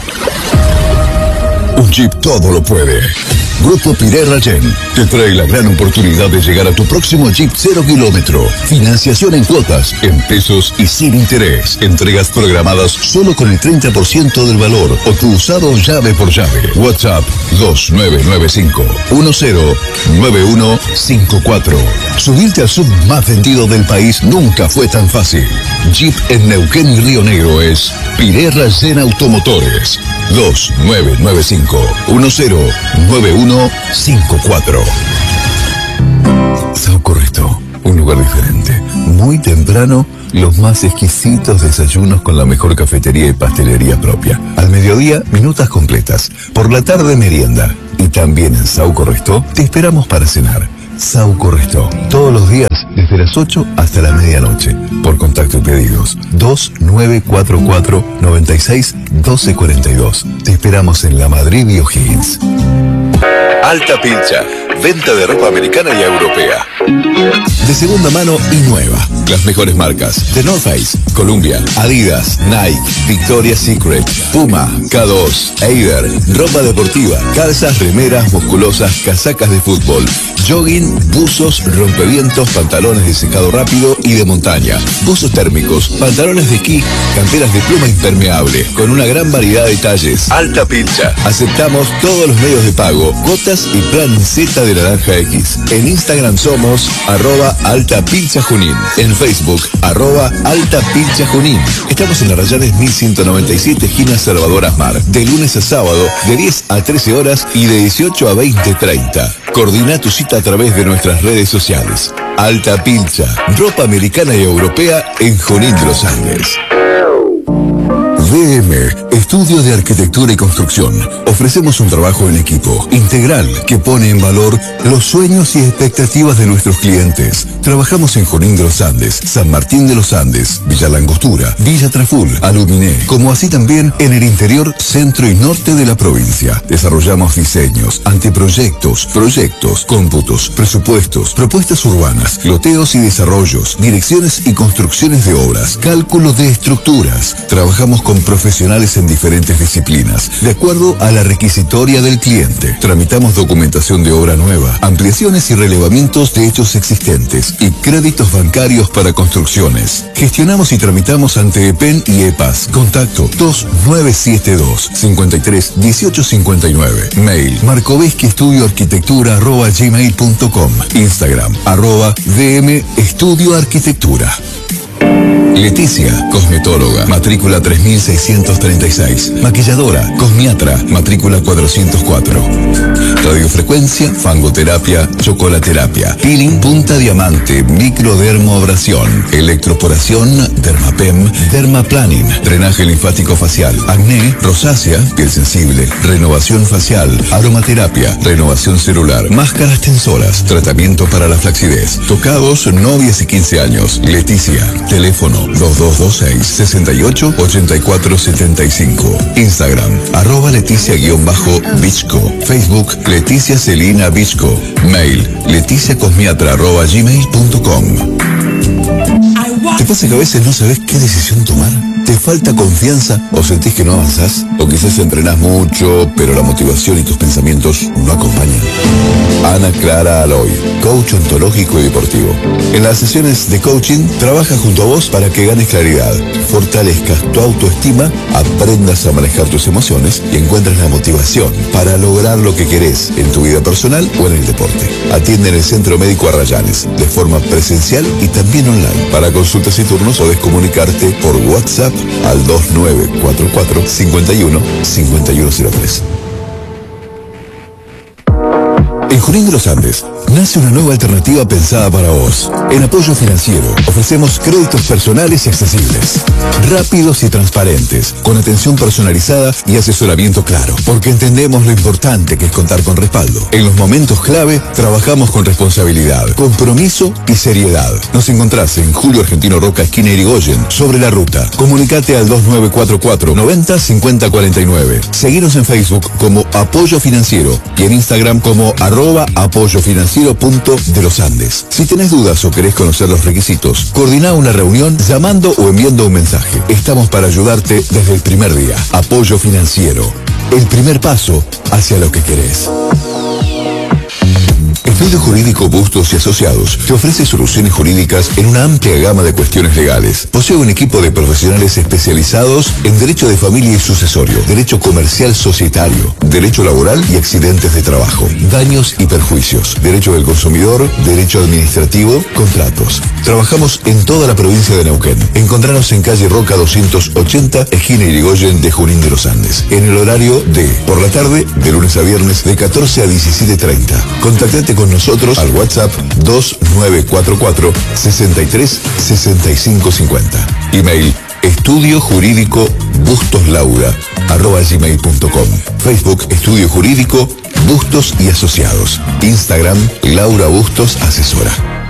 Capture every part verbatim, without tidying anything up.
Un Jeep todo lo puede. Grupo Piré Rayén te trae la gran oportunidad de llegar a tu próximo Jeep cero kilómetro. Financiación en cuotas, en pesos y sin interés. Entregas programadas solo con el treinta por ciento del valor o tu usado llave por llave. WhatsApp dos nueve nueve cinco uno cero nueve uno cinco cuatro. Subirte al sub más vendido del país nunca fue tan fácil. Jeep en Neuquén y Río Negro es Piré Rayén Automotores. dos nueve nueve cinco uno cero nueve uno cinco cuatro. Sauco Resto, un lugar diferente. Muy temprano, los más exquisitos desayunos con la mejor cafetería y pastelería propia. Al mediodía, minutas completas. Por la tarde, merienda. Y también en Sauco Resto te esperamos para cenar. Sauco Resto, todos los días desde las ocho hasta la medianoche. Por contacto y pedidos dos nueve cuatro cuatro nueve seis uno dos cuatro dos. Te esperamos en La Madrid y O'Higgins. Alta Pilcha, venta de ropa americana y europea. De segunda mano y nueva. Las mejores marcas: The North Face, Columbia, Adidas, Nike, Victoria's Secret, Puma, K dos, Eider, ropa deportiva, calzas, remeras, musculosas, casacas de fútbol, jogging, buzos, rompevientos, pantalones de secado rápido y de montaña, buzos térmicos, pantalones de esquí, canteras de pluma impermeable, con una gran variedad de talles. Alta Pilcha. Aceptamos todos los medios de pago, cuotas y plan Z de Naranja X. En Instagram somos arroba Alta Pilcha Junín. En Facebook, arroba Alta Pilcha Junín. Estamos en Arrayanes mil ciento noventa y siete, esquina Salvador Asmar. De lunes a sábado, de diez a trece horas y de dieciocho a veinte treinta. Coordina tu cita a través de nuestras redes sociales. Alta Pilcha, ropa americana y europea en Junín de los Andes. D M, Estudio de Arquitectura y Construcción. Ofrecemos un trabajo en equipo, integral, que pone en valor los sueños y expectativas de nuestros clientes. Trabajamos en Junín de los Andes, San Martín de los Andes, Villa Langostura, Villa Traful, Aluminé, como así también en el interior, centro y norte de la provincia. Desarrollamos diseños, anteproyectos, proyectos, cómputos, presupuestos, propuestas urbanas, loteos y desarrollos, direcciones y construcciones de obras, cálculo de estructuras. Trabajamos con profesionales en diferentes disciplinas, de acuerdo a la requisitoria del cliente. Tramitamos documentación de obra nueva, ampliaciones y relevamientos de hechos existentes y créditos bancarios para construcciones. Gestionamos y tramitamos ante E P E N y E P A S. Contacto dos nueve siete dos cinco tres uno ocho cinco nueve. Mail markovesquieestudioarquitectura arroba gmail punto com. Instagram arroba dm estudio arquitectura. Leticia, cosmetóloga, matrícula tres mil seiscientos treinta y seis. Maquilladora, cosmiatra, matrícula cuatrocientos cuatro. Radiofrecuencia, fangoterapia, chocolaterapia, peeling, punta diamante, microdermoabrasión, electroporación, dermapem, dermaplaning, drenaje linfático facial, acné, rosácea, piel sensible, renovación facial, aromaterapia, renovación celular, máscaras tensoras, tratamiento para la flacidez, tocados, novias y quince años. Leticia, teléfono dos dos dos seis, seis ocho, ocho cuatro siete cinco. Instagram, arroba Leticia-Bichco. Facebook, Leticia Celina Bichco. Mail, leticiacosmiatra arroba gmail punto com. ¿Te pasa que a veces no sabes qué decisión tomar? ¿Te falta confianza o sentís que no avanzás? O quizás entrenás mucho, pero la motivación y tus pensamientos no acompañan. Ana Clara Aloy, coach ontológico y deportivo. En las sesiones de coaching, trabaja junto a vos para que ganes claridad, fortalezcas tu autoestima, aprendas a manejar tus emociones y encuentres la motivación para lograr lo que querés en tu vida personal o en el deporte. Atiende en el Centro Médico Arrayanes, de forma presencial y también online. Para consultas y turnos podés comunicarte por WhatsApp al dos nueve cuatro cuatro, cinco uno, cinco uno cero tres. En Junín de los Andes nace una nueva alternativa pensada para vos. En Apoyo Financiero ofrecemos créditos personales y accesibles, rápidos y transparentes, con atención personalizada y asesoramiento claro, porque entendemos lo importante que es contar con respaldo. En los momentos clave trabajamos con responsabilidad, compromiso y seriedad. Nos encontrás en Julio Argentino Roca, esquina Irigoyen, sobre la ruta. Comunicate al dos nueve cuatro cuatro, noventa, cincuenta cuarenta y nueve. Seguinos en Facebook como Apoyo Financiero y en Instagram como arroba arroba apoyofinanciero punto de los Andes. Si tenés dudas o querés conocer los requisitos, coordina una reunión llamando o enviando un mensaje. Estamos para ayudarte desde el primer día. Apoyo Financiero. El primer paso hacia lo que querés. Estudio Jurídico Bustos y Asociados te ofrece soluciones jurídicas en una amplia gama de cuestiones legales. Posee un equipo de profesionales especializados en Derecho de Familia y Sucesorio, Derecho Comercial Societario, Derecho Laboral y Accidentes de Trabajo, Daños y Perjuicios, Derecho del Consumidor, Derecho Administrativo, Contratos. Trabajamos en toda la provincia de Neuquén. Encontranos en calle Roca doscientos ochenta, esquina Irigoyen de Junín de los Andes, en el horario de por la tarde, de lunes a viernes, de catorce a diecisiete treinta. Contactate con nosotros al WhatsApp dos nueve cuatro cuatro, sesenta y tres, sesenta y cinco cincuenta. Email estudio jurídico bustos laura arroba gmail punto com. Facebook Estudio Jurídico Bustos y Asociados. Instagram Laura Bustos Asesora.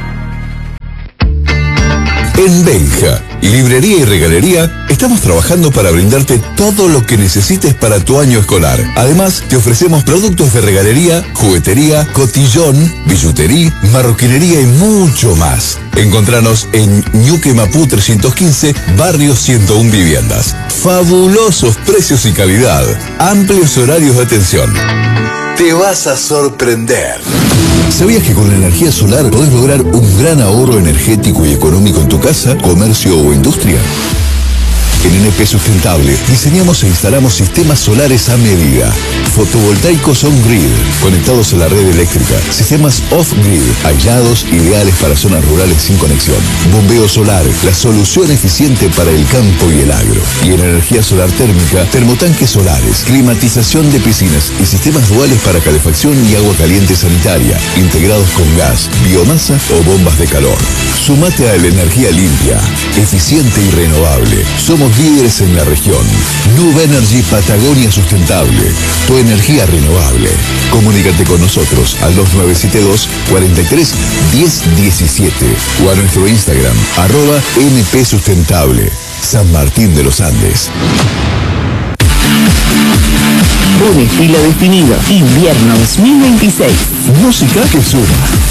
En Benja, librería y regalería, estamos trabajando para brindarte todo lo que necesites para tu año escolar. Además, te ofrecemos productos de regalería, juguetería, cotillón, billutería, marroquinería y mucho más. Encontranos en Ñuque Mapú trescientos quince, Barrio ciento uno Viviendas. Fabulosos precios y calidad. Amplios horarios de atención. Te vas a sorprender. ¿Sabías que con la energía solar podés lograr un gran ahorro energético y económico en tu casa, comercio o industria? En N P Sustentable diseñamos e instalamos sistemas solares a medida. Fotovoltaicos on-grid, conectados a la red eléctrica. Sistemas off-grid, aislados, ideales para zonas rurales sin conexión. Bombeo solar, la solución eficiente para el campo y el agro. Y en energía solar térmica, termotanques solares, climatización de piscinas y sistemas duales para calefacción y agua caliente sanitaria, integrados con gas, biomasa o bombas de calor. Sumate a la energía limpia, eficiente y renovable. Somos líderes en la región. Nube Energy Patagonia Sustentable. Tu energía renovable. Comunícate con nosotros al dos nueve siete dos, cuatro tres, uno cero uno siete o a nuestro Instagram, arroba N P Sustentable. San Martín de los Andes. Un estilo definido. Invierno dos mil veintiséis. Música que suma.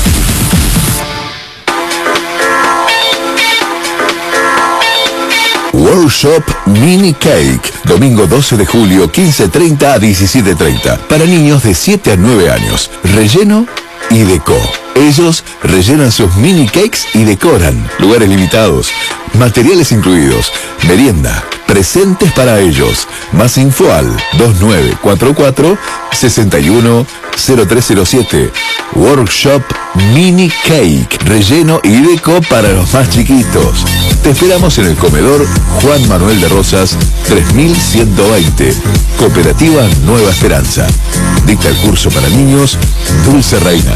Workshop Mini Cake, domingo doce de julio, quince treinta a diecisiete treinta, para niños de siete a nueve años, relleno y deco. Ellos rellenan sus mini cakes y decoran, lugares limitados, materiales incluidos, merienda, presentes para ellos. Más info al dos nueve cuatro cuatro, seis uno cero tres cero siete. Workshop Mini Cake, relleno y deco para los más chiquitos. Te esperamos en el comedor Juan Manuel de Rosas tres mil ciento veinte, Cooperativa Nueva Esperanza. Dicta el curso para niños Dulce Reina.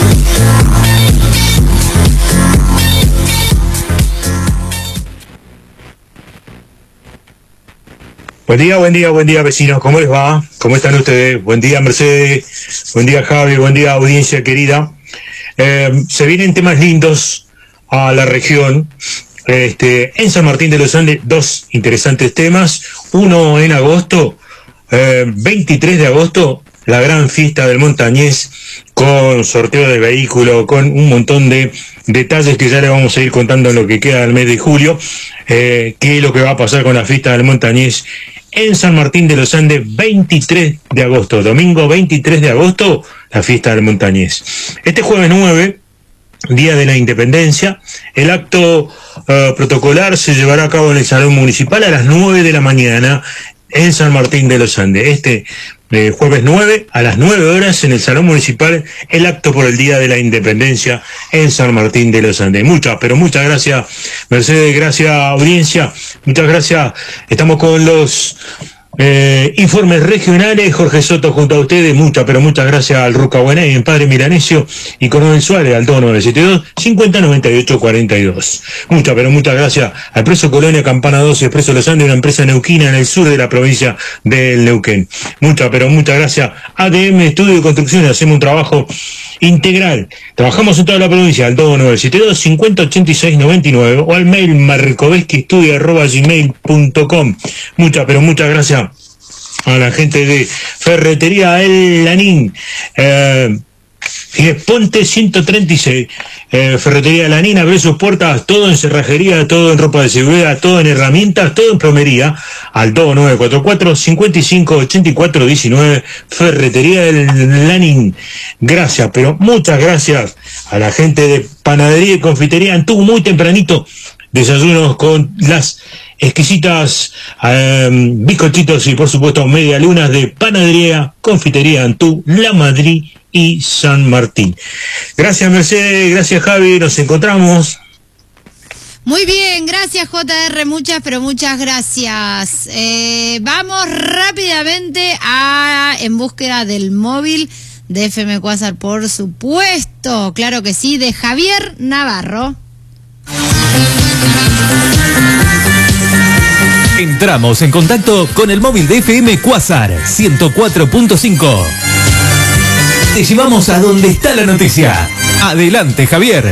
Buen día, buen día, buen día, vecinos. ¿Cómo les va? ¿Cómo están ustedes? Buen día, Mercedes. Buen día, Javi. Buen día, audiencia querida. Eh, se vienen temas lindos a la región. Este, en San Martín de los Andes, dos interesantes temas. Uno en agosto, eh, veintitrés de agosto, la gran fiesta del Montañés, con sorteo de vehículo, con un montón de detalles que ya le vamos a ir contando en lo que queda del mes de julio. Eh, qué es lo que va a pasar con la fiesta del Montañés en San Martín de los Andes, veintitrés de agosto, domingo veintitrés de agosto, la fiesta del Montañés. Este jueves nueve, Día de la Independencia, el acto uh, protocolar se llevará a cabo en el Salón Municipal a las nueve de la mañana en San Martín de los Andes. Este eh, jueves nueve, a las nueve horas, en el Salón Municipal, el acto por el Día de la Independencia en San Martín de los Andes. Muchas, pero muchas gracias, Mercedes, gracias, audiencia, muchas gracias. Estamos con los Eh, informes regionales, Jorge Soto junto a ustedes, muchas, pero muchas gracias al Ruca Buenay, en Padre Milanesio y Coronel Suárez al dos nueve siete dos, cincuenta noventa y ocho cuarenta y dos. Muchas, pero muchas gracias al Preso Colonia Campana doce, Expreso Los Andes, una empresa neuquina en el sur de la provincia del Neuquén. Muchas, pero muchas gracias a D M Estudio de Construcciones, hacemos un trabajo integral. Trabajamos en toda la provincia al dos nueve siete dos, cincuenta ochenta y seis noventa y nueve o al mail marcoveskistudio arroba gmail punto com. Muchas, pero muchas gracias a la gente de Ferretería El Lanín. Eh, Fíjate, Ponte ciento treinta y seis, eh, Ferretería La Nina, abre sus puertas, todo en cerrajería, todo en ropa de seguridad, todo en herramientas, todo en plomería, al dos nueve cuatro cuatro, cinco cinco, ocho cuatro uno nueve, Ferretería La Nina. Gracias, pero muchas gracias a la gente de Panadería y Confitería Antú, muy tempranito, desayunos con las exquisitas eh, bizcochitos y por supuesto media lunas de Panadería, Confitería Antú, La Madrid y San Martín. Gracias Mercedes, gracias Javi, nos encontramos. Muy bien, gracias J R, muchas pero muchas gracias. Eh, vamos rápidamente a En Búsqueda del Móvil de F M Quasar, por supuesto, claro que sí, de Javier Navarro. Entramos en contacto con el móvil de F M Quasar ciento cuatro punto cinco. Te llevamos a donde está la noticia. Adelante, Javier.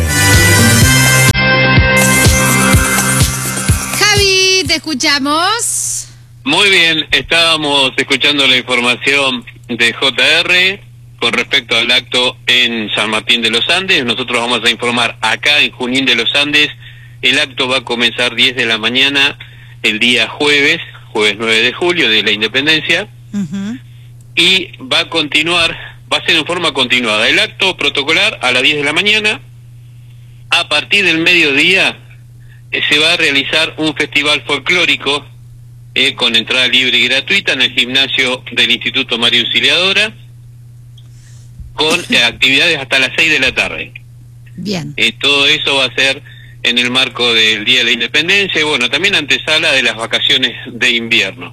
Javi, te escuchamos. Muy bien, estábamos escuchando la información de J R con respecto al acto en San Martín de los Andes. Nosotros vamos a informar acá en Junín de los Andes. El acto va a comenzar diez de la mañana el día jueves, jueves nueve de julio de la Independencia, uh-huh. y va a continuar, va a ser en forma continuada. El acto protocolar a las diez de la mañana. A partir del mediodía eh, se va a realizar un festival folclórico eh, con entrada libre y gratuita en el gimnasio del Instituto María Auxiliadora, con eh, actividades hasta las seis de la tarde. Bien. Eh, todo eso va a ser en el marco del Día de la Independencia y bueno, también antesala de las vacaciones de invierno.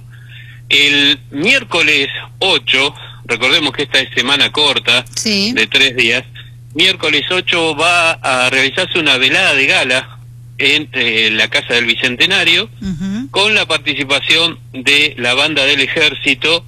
El miércoles ocho, recordemos que esta es semana corta, sí, de tres días, miércoles ocho va a realizarse una velada de gala en eh, la Casa del Bicentenario, uh-huh. con la participación de la Banda del Ejército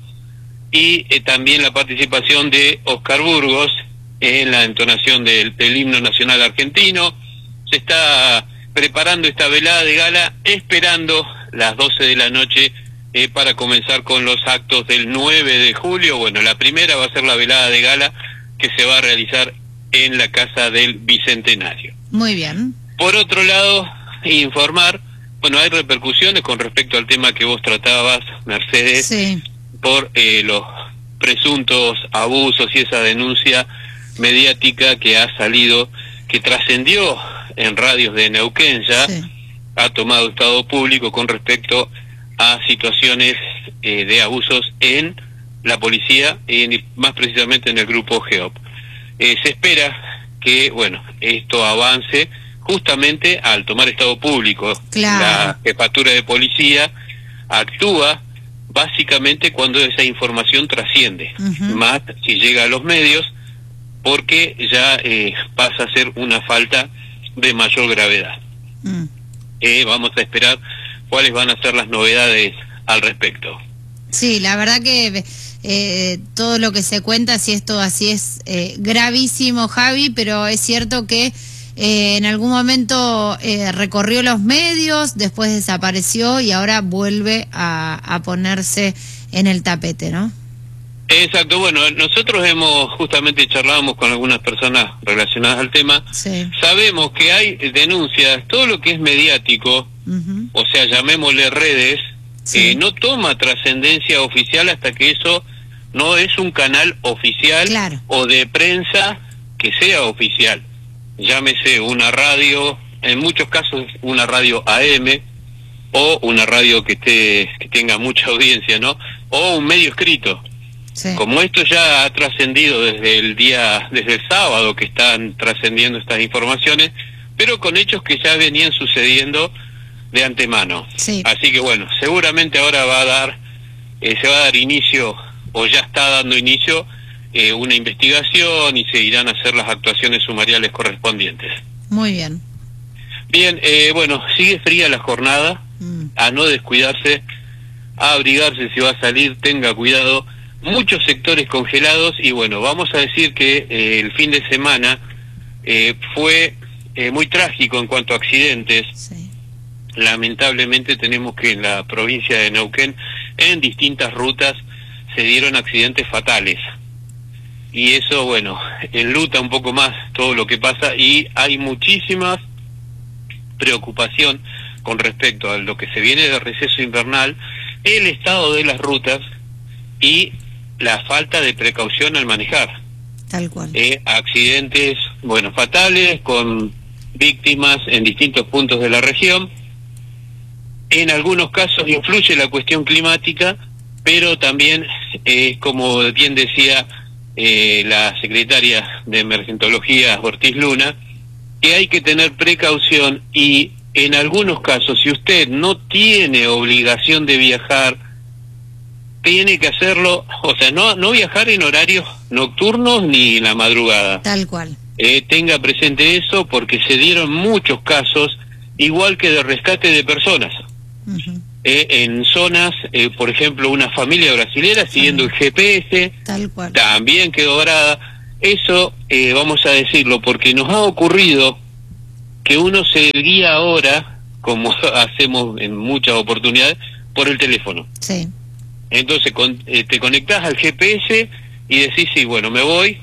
y eh, también la participación de Oscar Burgos en la entonación del, del himno nacional argentino. Se está preparando esta velada de gala, esperando las doce de la noche eh, para comenzar con los actos del nueve de julio. Bueno, la primera va a ser la velada de gala que se va a realizar en la Casa del Bicentenario. Muy bien. Por otro lado, informar, bueno, hay repercusiones con respecto al tema que vos tratabas, Mercedes, sí, por eh, los presuntos abusos y esa denuncia mediática que ha salido, que trascendió en radios de Neuquén ya, sí, ha tomado estado público con respecto a situaciones eh, de abusos en la policía y más precisamente en el grupo GEOP. Eh, se espera que, bueno, esto avance justamente al tomar estado público. Claro. La jefatura de policía actúa básicamente cuando esa información trasciende, uh-huh. más si llega a los medios, porque ya eh, pasa a ser una falta de mayor gravedad. Mm. Eh, vamos a esperar cuáles van a ser las novedades al respecto. Sí, la verdad que eh, todo lo que se cuenta, si esto así es eh, gravísimo, Javi, pero es cierto que eh, en algún momento eh, recorrió los medios, después desapareció y ahora vuelve a, a ponerse en el tapete, ¿no? Exacto, bueno, nosotros hemos justamente charlábamos con algunas personas relacionadas al tema, sí, sabemos que hay denuncias, todo lo que es mediático, uh-huh. o sea, llamémosle redes, sí, eh, no toma trascendencia oficial hasta que eso no es un canal oficial, claro, o de prensa que sea oficial, llámese una radio, en muchos casos una radio A M, o una radio que esté que tenga mucha audiencia, ¿no? O un medio escrito. Sí. Como esto ya ha trascendido desde el día, desde el sábado que están trascendiendo estas informaciones, pero con hechos que ya venían sucediendo de antemano. Sí. Así que bueno, seguramente ahora va a dar, eh, se va a dar inicio, o ya está dando inicio, eh, una investigación y se irán a hacer las actuaciones sumariales correspondientes. Muy bien. Bien, eh, bueno, sigue fría la jornada, mm. a no descuidarse, a abrigarse si va a salir, tenga cuidado. Muchos sectores congelados y bueno, vamos a decir que eh, el fin de semana eh, fue eh, muy trágico en cuanto a accidentes. Sí. Lamentablemente tenemos que en la provincia de Neuquén, en distintas rutas, se dieron accidentes fatales. y eso, bueno, enluta un poco más todo lo que pasa, y hay muchísima preocupación con respecto a lo que se viene de receso invernal, el estado de las rutas y la falta de precaución al manejar. Tal cual. Eh, accidentes, bueno, fatales, con víctimas en distintos puntos de la región. En algunos casos influye la cuestión climática, pero también, eh, como bien decía eh, la secretaria de Emergentología, Ortiz Luna, que hay que tener precaución, y en algunos casos, si usted no tiene obligación de viajar, tiene que hacerlo, o sea, no no viajar en horarios nocturnos ni en la madrugada. Tal cual. Eh, tenga presente eso, porque se dieron muchos casos, igual que de rescate de personas. Uh-huh. eh, en zonas, eh, por ejemplo, una familia brasilera siguiendo el G P S, tal cual, también quedó varada. Eso, eh, vamos a decirlo, porque nos ha ocurrido que uno se guía ahora, como hacemos en muchas oportunidades, por el teléfono. Sí. Entonces con, eh, te conectás al G P S y decís, sí, bueno, me voy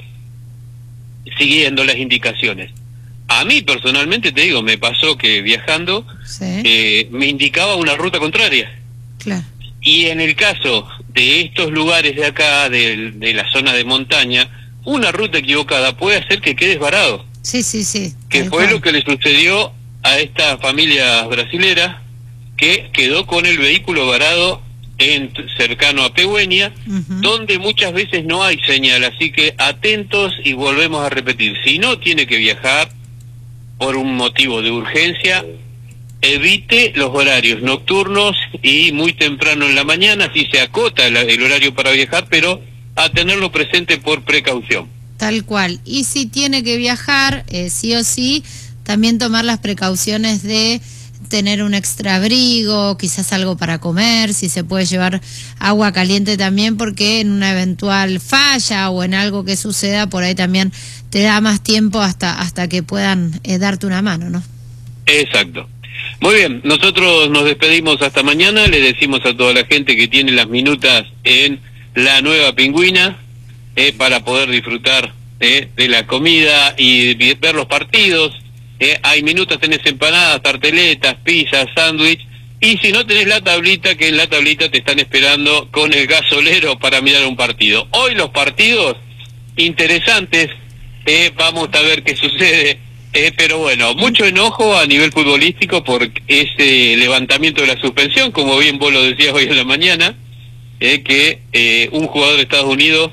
siguiendo las indicaciones. A mí personalmente, te digo, me pasó que viajando, sí, eh, me indicaba una ruta contraria. Claro. Y en el caso de estos lugares de acá, de, de la zona de montaña, una ruta equivocada puede hacer que quedes varado. Sí, sí, sí. Que fue lo que le sucedió a esta familia brasilera, que quedó con el vehículo varado en cercano a Pegüeña, uh-huh, donde muchas veces no hay señal. Así que atentos, y volvemos a repetir, si no tiene que viajar por un motivo de urgencia, evite los horarios nocturnos y muy temprano en la mañana, si se acota el, el horario para viajar, pero a tenerlo presente por precaución. Tal cual. Y si tiene que viajar, eh, sí o sí, también tomar las precauciones de tener un extra abrigo, quizás algo para comer, si se puede llevar agua caliente también, porque en una eventual falla o en algo que suceda, por ahí también te da más tiempo hasta hasta que puedan eh, darte una mano, ¿no? Exacto. Muy bien, nosotros nos despedimos hasta mañana, le decimos a toda la gente que tiene las minutas en la Nueva Pingüina, eh, para poder disfrutar eh, de la comida y ver los partidos. Eh, hay minutas, tenés empanadas, tarteletas, pizzas, sándwich, y si no tenés la tablita, que en la tablita te están esperando con el gasolero para mirar un partido. Hoy los partidos interesantes, eh, vamos a ver qué sucede, eh, pero bueno, mucho enojo a nivel futbolístico por ese levantamiento de la suspensión, como bien vos lo decías hoy en la mañana, eh, que eh, un jugador de Estados Unidos,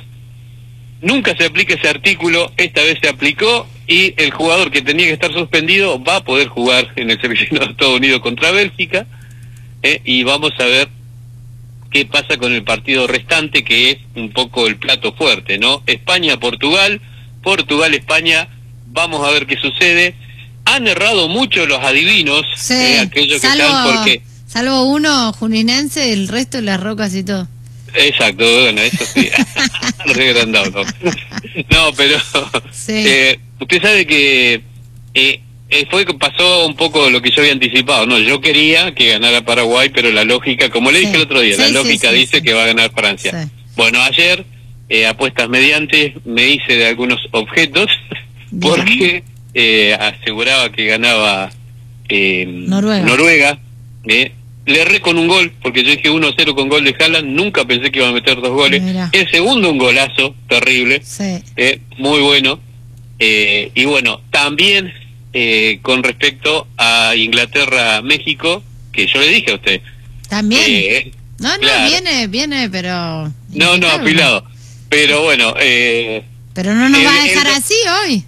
nunca se aplica ese artículo, esta vez se aplicó, y el jugador que tenía que estar suspendido va a poder jugar en el semifinal de Estados Unidos contra Bélgica, eh, y vamos a ver qué pasa con el partido restante, que es un poco el plato fuerte, ¿no? España-Portugal, Portugal-España, vamos a ver qué sucede. Han errado mucho los adivinos, sí, eh, aquellos que salvo, están porque... salvo uno juninense, el resto de las rocas y todo. Exacto, bueno, eso sí, re agrandado, ¿no? No, pero sí, eh, usted sabe que eh, eh, fue que pasó un poco lo que yo había anticipado, ¿no? Yo quería que ganara Paraguay, pero la lógica, como le dije sí, el otro día, sí, la lógica sí, sí, dice sí, que va a ganar Francia. Sí. Bueno, ayer, eh, apuestas mediante, me hice de algunos objetos, bien, porque eh, aseguraba que ganaba eh, Noruega, Noruega eh, le erré con un gol, porque yo dije uno a cero con gol de Haaland, nunca pensé que iba a meter dos goles. Mira. El segundo un golazo, terrible, sí, eh, muy bueno. Eh, y bueno, también eh, con respecto a Inglaterra-México, que yo le dije a usted. También. Eh, no, no, claro, viene, viene, pero... No, no, afilado. Pero bueno... Eh, pero no nos el, va a dejar el, así hoy.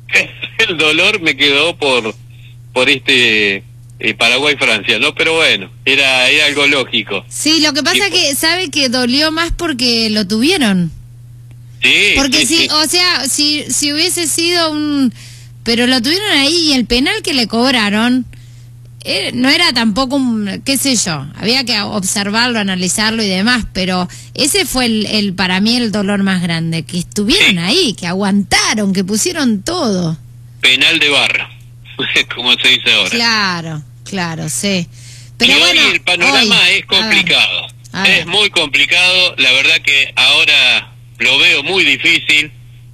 El dolor me quedó por, por este... Eh, Paraguay-Francia, ¿no? Pero bueno, era, era algo lógico. Sí, lo que pasa es que sabe que dolió más porque lo tuvieron. Sí. Porque sí, si, sí, o sea, si, si hubiese sido un... Pero lo tuvieron ahí, y el penal que le cobraron eh, no era tampoco un... qué sé yo, había que observarlo, analizarlo y demás, pero ese fue el, el para mí el dolor más grande, que estuvieron sí, ahí, que aguantaron, que pusieron todo. Penal de barra, como se dice ahora. Claro. Claro, sí. Pero y bueno, hoy el panorama hoy, es complicado. A ver, a ver. Es muy complicado. La verdad que ahora lo veo muy difícil.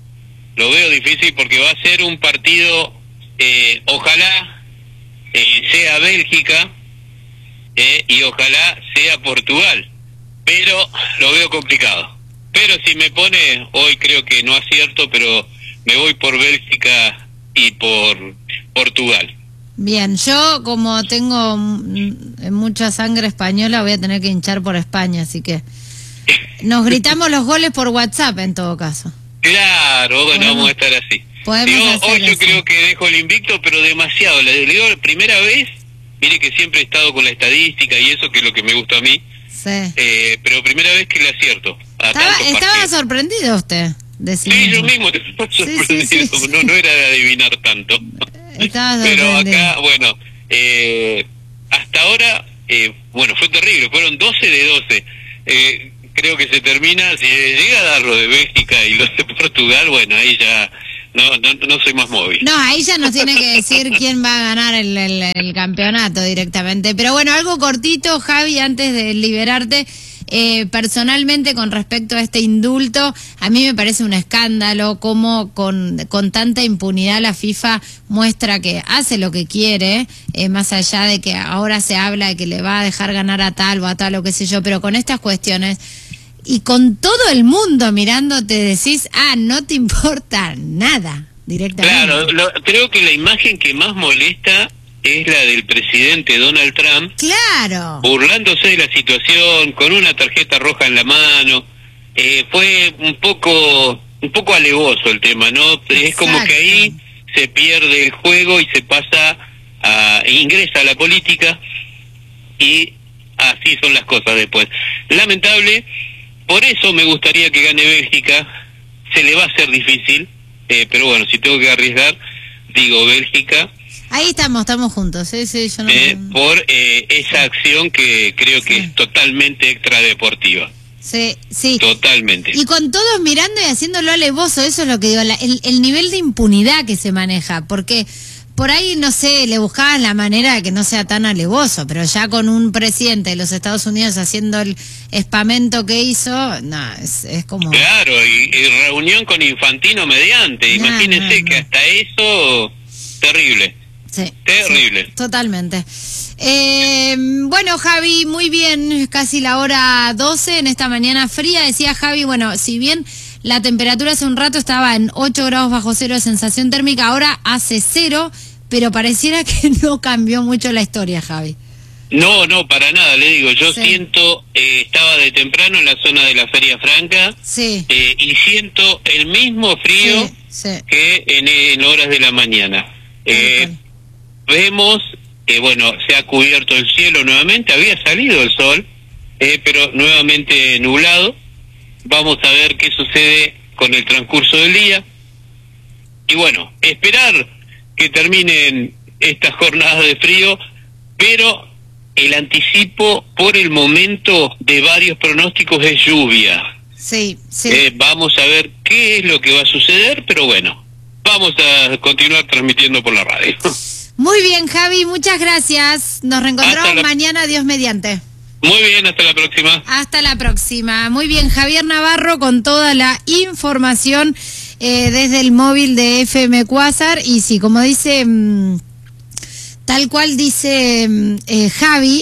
lo veo difícil porque va a ser un partido, eh, ojalá eh, sea Bélgica eh, y ojalá sea Portugal, pero lo veo complicado. Pero si me pone, hoy creo que no acierto, pero me voy por Bélgica y por Portugal. Bien, yo como tengo mm, mucha sangre española voy a tener que hinchar por España, así que nos gritamos los goles por WhatsApp en todo caso. Claro, bueno, Podemos- vamos a estar así. podemos Digo, hacer hoy yo eso. creo que dejo el invicto, pero demasiado. Le digo, la primera vez, mire que siempre he estado con la estadística y eso, que es lo que me gusta a mí, Sí. eh, pero primera vez que le acierto a Estaba, tantos estaba partidos. sorprendido usted. De sí Sí, mismo. yo mismo estaba Sí, sí, sorprendido, sí, sí. No, no era de adivinar tanto. Estaba Pero sorprendido. acá, bueno, eh, hasta ahora, eh, bueno, fue terrible, fueron doce de doce. Eh, creo que se termina, si llega a dar lo de Bélgica y lo de Portugal, bueno, ahí ya no, no, no soy más móvil. No, ahí ya nos tiene que decir quién va a ganar el, el- el campeonato directamente. Pero bueno, algo cortito, Javi, antes de liberarte. Eh, personalmente, con respecto a este indulto, a mí me parece un escándalo cómo con, con tanta impunidad la FIFA muestra que hace lo que quiere, eh, más allá de que ahora se habla de que le va a dejar ganar a tal o a tal o qué sé yo, pero con estas cuestiones y con todo el mundo mirándote decís, ah, no te importa nada directamente. Claro, lo- creo que la imagen que más molesta es la del presidente Donald Trump, Claro. burlándose de la situación, con una tarjeta roja en la mano. Eh, fue un poco un poco alevoso el tema, ¿no? Es como Exacto. que ahí se pierde el juego y se pasa a ingresa a la política y así son las cosas después. Lamentable, por eso me gustaría que gane Bélgica. Se le va a hacer difícil, eh, pero bueno, si tengo que arriesgar, digo Bélgica. Ahí estamos, estamos juntos. Sí, sí, yo no... Eh, por eh, esa acción que creo que Sí. es totalmente extradeportiva, Sí, sí. totalmente. Y con todos mirando y haciéndolo alevoso, eso es lo que digo, la- el, el nivel de impunidad que se maneja, porque por ahí, no sé, le buscaban la manera de que no sea tan alevoso, pero ya con un presidente de los Estados Unidos haciendo el espamento que hizo, no, es, es como... Claro, y, y reunión con Infantino mediante, No, imagínense no, que no. hasta eso, terrible. Sí, Terrible. sí, totalmente. Eh, bueno, Javi, muy bien, casi la hora doce en esta mañana fría. Decía Javi, bueno, si bien la temperatura hace un rato estaba en ocho grados bajo cero de sensación térmica, ahora hace cero, pero pareciera que no cambió mucho la historia, Javi. No, no, para nada, le digo, yo Sí. siento, eh, estaba de temprano en la zona de la Feria Franca, Sí, eh, y siento el mismo frío sí, sí. que en, en horas de la mañana. Eh, Tal vemos que, bueno, se ha cubierto el cielo nuevamente, había salido el sol, eh, pero nuevamente nublado. Vamos a ver qué sucede con el transcurso del día. Y bueno, esperar que terminen estas jornadas de frío, pero el anticipo por el momento de varios pronósticos es lluvia. Sí, sí. Eh, vamos a ver qué es lo que va a suceder, pero bueno, vamos a continuar transmitiendo por la radio. Muy bien, Javi, muchas gracias. Nos reencontramos Hasta la- mañana, Dios mediante. Muy bien, hasta la próxima. Hasta la próxima. Muy bien, Javier Navarro con toda la información eh, desde el móvil de F M Quasar. Y sí, como dice, mmm, tal cual dice mm, eh, Javi,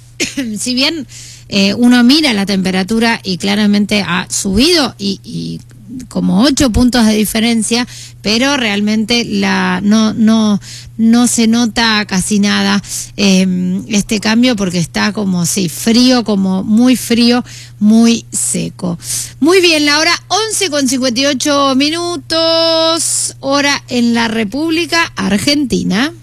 si bien eh, uno mira la temperatura y claramente ha subido y, y como ocho puntos de diferencia, pero realmente la no no no se nota casi nada eh, este cambio porque está como sí frío, como muy frío, muy seco. Muy bien, la hora once con cincuenta y ocho minutos, hora en la República Argentina.